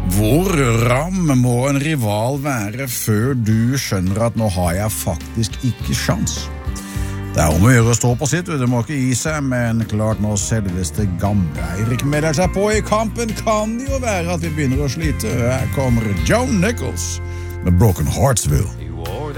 Hvor ram må en rival være før du skjønner at nå har jeg faktisk ikke sjans? Det om å gjøre å stå på sitt, det må ikke gi seg, men klart når selveste gamle Eirik melder seg på i kampen, kan det jo være at vi begynner å slite. Her kommer Joe Nichols med Broken Heartsville.